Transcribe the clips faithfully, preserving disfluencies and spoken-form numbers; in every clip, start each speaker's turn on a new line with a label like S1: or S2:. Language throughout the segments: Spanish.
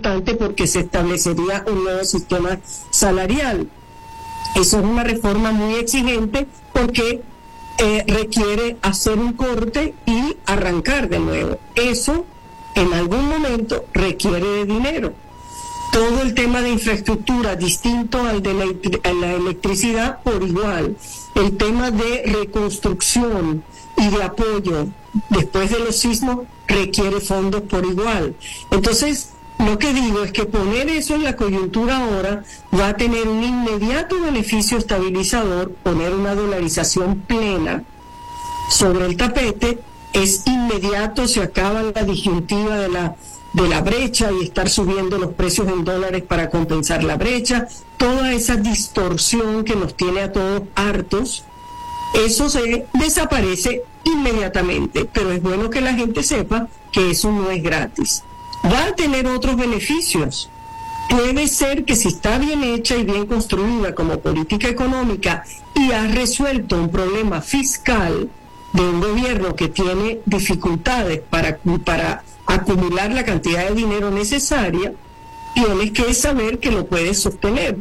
S1: importante porque se establecería un nuevo sistema salarial. Eso es una reforma muy exigente porque eh, requiere hacer un corte y arrancar de nuevo. Eso en algún momento requiere de dinero. Todo el tema de infraestructura distinto al de la, la electricidad por igual. El tema de reconstrucción y de apoyo después de los sismos requiere fondos por igual. Entonces, lo que digo es que poner eso en la coyuntura ahora va a tener un inmediato beneficio estabilizador. Poner una dolarización plena sobre el tapete es inmediato, se acaba la disyuntiva de la de la brecha y estar subiendo los precios en dólares para compensar la brecha, toda esa distorsión que nos tiene a todos hartos, eso se desaparece inmediatamente, pero es bueno que la gente sepa que eso no es gratis. Va a tener otros beneficios. Puede ser que si está bien hecha y bien construida como política económica y ha resuelto un problema fiscal de un gobierno que tiene dificultades para, para acumular la cantidad de dinero necesaria, tienes que saber que lo puedes sostener.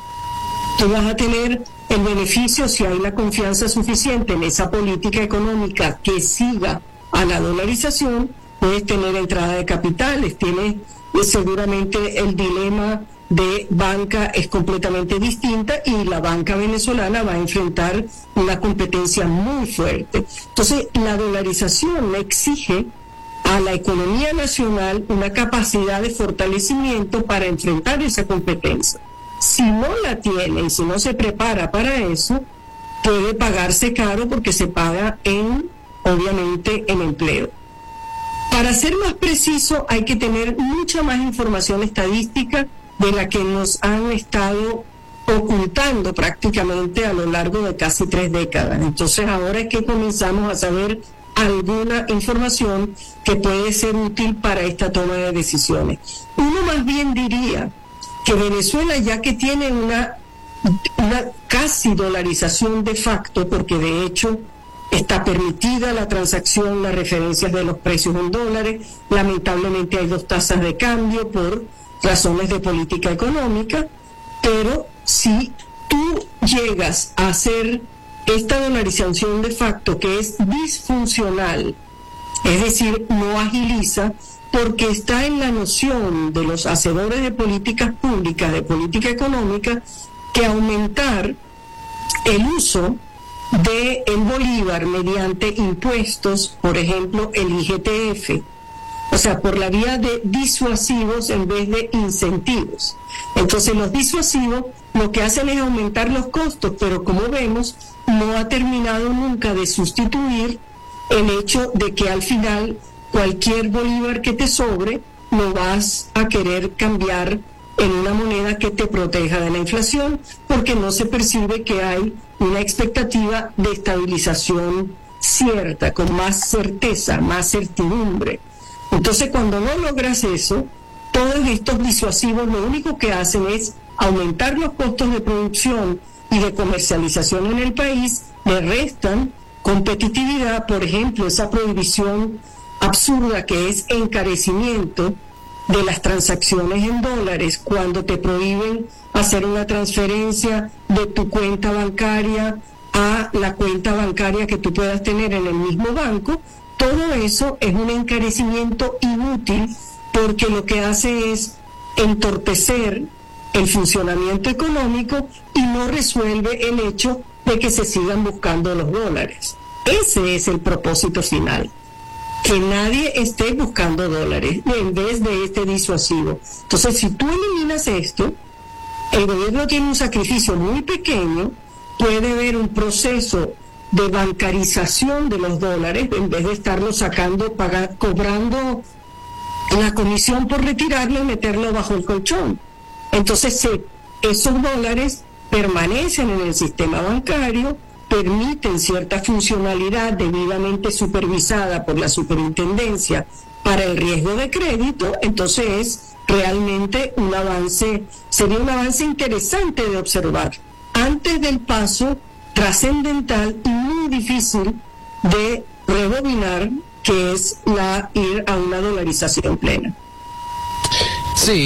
S1: Tú vas a tener el beneficio si hay la confianza suficiente en esa política económica que siga a la dolarización. Puedes tener entrada de capitales, tienes seguramente el dilema de banca es completamente distinta y la banca venezolana va a enfrentar una competencia muy fuerte. Entonces, la dolarización exige a la economía nacional una capacidad de fortalecimiento para enfrentar esa competencia. Si no la tiene y si no se prepara para eso, puede pagarse caro porque se paga en, obviamente, en empleo. Para ser más preciso, hay que tener mucha más información estadística de la que nos han estado ocultando prácticamente a lo largo de casi tres décadas. Entonces, ahora es que comenzamos a saber alguna información que puede ser útil para esta toma de decisiones. Uno más bien diría que Venezuela, ya que tiene una, una casi dolarización de facto, porque de hecho está permitida la transacción, las referencias de los precios en dólares, lamentablemente hay dos tasas de cambio por razones de política económica, pero si tú llegas a hacer esta dolarización de facto que es disfuncional, es decir, no agiliza, porque está en la noción de los hacedores de políticas públicas, de política económica, que aumentar el uso del bolívar mediante impuestos, por ejemplo, el I G T F, o sea, por la vía de disuasivos en vez de incentivos. Entonces, los disuasivos lo que hacen es aumentar los costos, pero como vemos, no ha terminado nunca de sustituir el hecho de que al final cualquier bolívar que te sobre lo vas a querer cambiar en una moneda que te proteja de la inflación, porque no se percibe que hay una expectativa de estabilización cierta, con más certeza, más certidumbre. Entonces, cuando no logras eso, todos estos disuasivos lo único que hacen es aumentar los costos de producción y de comercialización en el país, le restan competitividad. Por ejemplo, esa prohibición absurda que es encarecimiento de las transacciones en dólares, cuando te prohíben hacer una transferencia de tu cuenta bancaria a la cuenta bancaria que tú puedas tener en el mismo banco. Todo eso es un encarecimiento inútil, porque lo que hace es entorpecer el funcionamiento económico y no resuelve el hecho de que se sigan buscando los dólares. Ese es el propósito final, que nadie esté buscando dólares en vez de este disuasivo. Entonces, si tú eliminas esto, el gobierno tiene un sacrificio muy pequeño, puede haber un proceso de bancarización de los dólares, en vez de estarlo sacando, pagar, cobrando la comisión por retirarlo y meterlo bajo el colchón. Entonces, se, esos dólares permanecen en el sistema bancario, permiten cierta funcionalidad debidamente supervisada por la superintendencia para el riesgo de crédito. Entonces es realmente un avance, sería un avance interesante de observar antes del paso trascendental y muy difícil de rebobinar, que es la ir a una dolarización plena.
S2: Sí.